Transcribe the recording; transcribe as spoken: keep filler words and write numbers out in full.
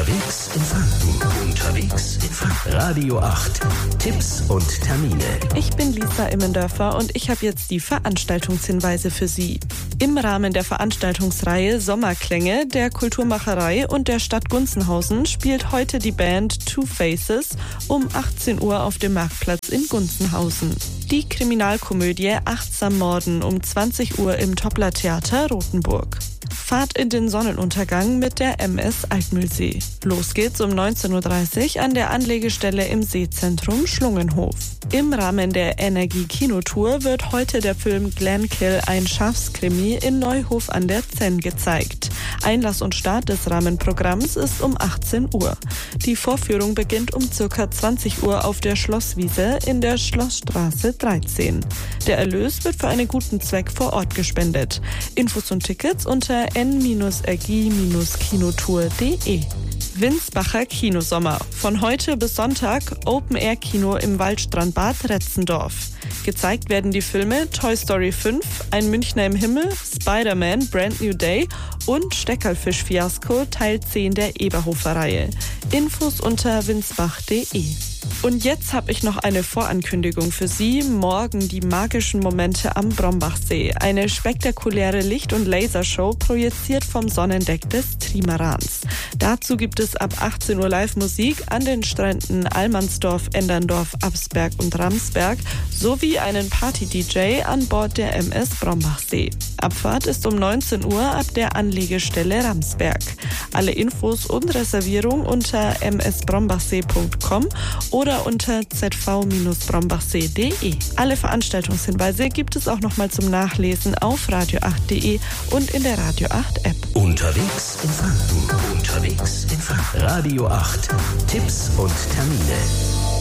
Unterwegs in Franken. Unterwegs in Franken. Radio acht. Tipps und Termine. Ich bin Lisa Immendörfer und ich habe jetzt die Veranstaltungshinweise für Sie. Im Rahmen der Veranstaltungsreihe Sommerklänge der Kulturmacherei und der Stadt Gunzenhausen spielt heute die Band Two Faces um achtzehn Uhr auf dem Marktplatz in Gunzenhausen. Die Kriminalkomödie Achtsam Morden um zwanzig Uhr im Toppler-Theater Rothenburg. Fahrt in den Sonnenuntergang mit der M S Altmühlsee. Los geht's um neunzehn Uhr dreißig an der Anlegestelle im Seezentrum Schlungenhof. Im Rahmen der Energie-Kinotour wird heute der Film Glenkill, ein Schafskrimi in Neuhof an der Zenn gezeigt. Einlass und Start des Rahmenprogramms ist um achtzehn Uhr. Die Vorführung beginnt um ca. zwanzig Uhr auf der Schlosswiese in der Schlossstraße dreizehn. Der Erlös wird für einen guten Zweck vor Ort gespendet. Infos und Tickets unter n r g kinotour punkt d e. Winsbacher Kinosommer. Von heute bis Sonntag Open-Air-Kino im Waldstrandbad Retzendorf. Gezeigt werden die Filme Toy Story fünf, Ein Münchner im Himmel, Spider-Man, Brand New Day und Steckerlfisch-Fiasko Teil zehn der Eberhofer-Reihe. Infos unter winsbach punkt d e. Und jetzt habe ich noch eine Vorankündigung für Sie. Morgen die magischen Momente am Brombachsee. Eine spektakuläre Licht- und Lasershow projiziert vom Sonnendeck des Trimarans. Dazu gibt es ab achtzehn Uhr Live-Musik an den Stränden Allmannsdorf, Enderndorf, Absberg und Ramsberg sowie einen Party-D J an Bord der M S Brombachsee. Abfahrt ist um neunzehn Uhr ab der Anlegestelle Ramsberg. Alle Infos und Reservierung unter m s brombachsee punkt com oder unter z v brombachsee punkt d e. Alle Veranstaltungshinweise gibt es auch nochmal zum Nachlesen auf radio acht punkt d e und in der Radio acht App. Unterwegs in Franken. Unterwegs in Franken. Radio acht. Tipps und Termine.